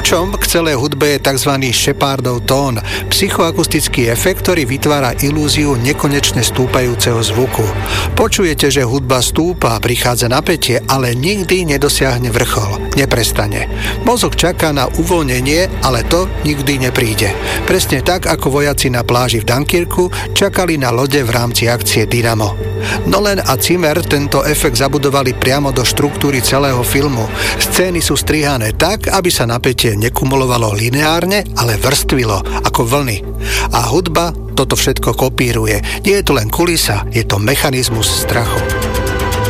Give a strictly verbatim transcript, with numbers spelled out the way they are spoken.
Kľúčom k celej hudbe je tzv. Shepardov tón, psychoakustický efekt, ktorý vytvára ilúziu nekonečne stúpajúceho zvuku. Počujete, že hudba stúpa, prichádza napätie, ale nikdy nedosiahne vrchol, neprestane. Mozog čaká na uvoľnenie, ale to nikdy nepríde. Presne tak, ako vojaci na pláži v Dunkirku čakali na lode v rámci akcie Dynamo. Nolan a Zimmer tento efekt zabudovali priamo do štruktúry celého filmu. Scény sú strihané tak, aby sa napätie nekumulovalo lineárne, ale vrstvilo, ako vlny. A hudba toto všetko kopíruje. Nie je to len kulisa, je to mechanizmus strachu.